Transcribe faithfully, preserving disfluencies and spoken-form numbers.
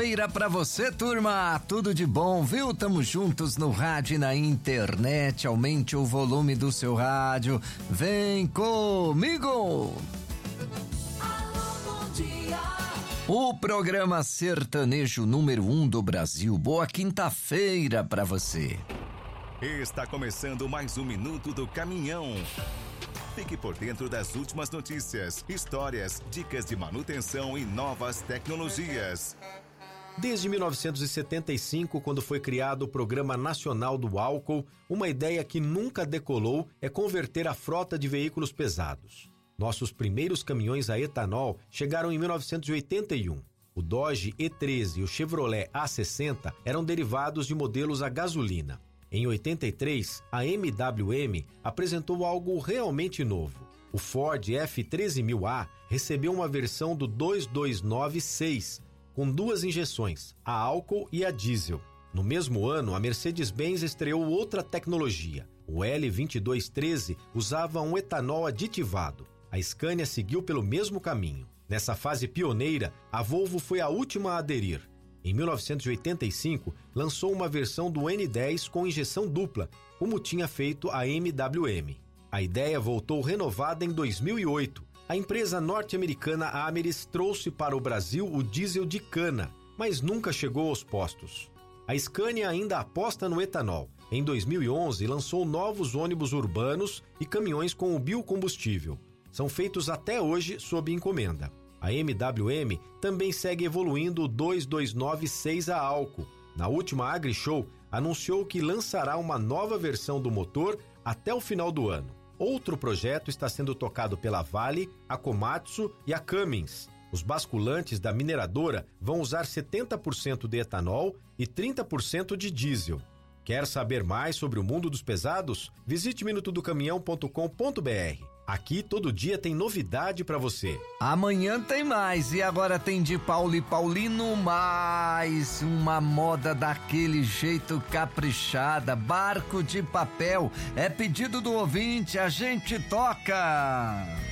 quinta-feira pra você, turma. Tudo de bom, viu? Tamo juntos no rádio e na internet. Aumente o volume do seu rádio. Vem comigo! Alô, bom dia. O programa sertanejo número um do Brasil. Boa quinta-feira pra você. Está começando mais um Minuto do Caminhão. Fique por dentro das últimas notícias, histórias, dicas de manutenção e novas tecnologias. Desde mil novecentos e setenta e cinco, quando foi criado o Programa Nacional do Álcool, uma ideia que nunca decolou é converter a frota de veículos pesados. Nossos primeiros caminhões a etanol chegaram em mil novecentos e oitenta e um. O Dodge E treze e o Chevrolet A sessenta eram derivados de modelos a gasolina. Em oitenta e três, a M W M apresentou algo realmente novo. O Ford F treze mil A recebeu uma versão do dois dois nove seis, com duas injeções, a álcool e a diesel. No mesmo ano, a Mercedes-Benz estreou outra tecnologia. O L vinte e dois treze usava um etanol aditivado. A Scania seguiu pelo mesmo caminho. Nessa fase pioneira, a Volvo foi a última a aderir. Em mil novecentos e oitenta e cinco, lançou uma versão do N dez com injeção dupla, como tinha feito a M W M. A ideia voltou renovada em dois mil e oito. A empresa norte-americana Ameris trouxe para o Brasil o diesel de cana, mas nunca chegou aos postos. A Scania ainda aposta no etanol. Em dois mil e onze, lançou novos ônibus urbanos e caminhões com o biocombustível. São feitos até hoje sob encomenda. A M W M também segue evoluindo o dois dois nove seis a álcool. Na última AgriShow, anunciou que lançará uma nova versão do motor até o final do ano. Outro projeto está sendo tocado pela Vale, a Komatsu e a Cummins. Os basculantes da mineradora vão usar setenta por cento de etanol e trinta por cento de diesel. Quer saber mais sobre o mundo dos pesados? Visite minuto do caminhão ponto com ponto b r. Aqui todo dia tem novidade pra você. Amanhã tem mais e agora tem de Paulo e Paulino mais uma moda daquele jeito caprichada, Barco de Papel. É pedido do ouvinte, a gente toca.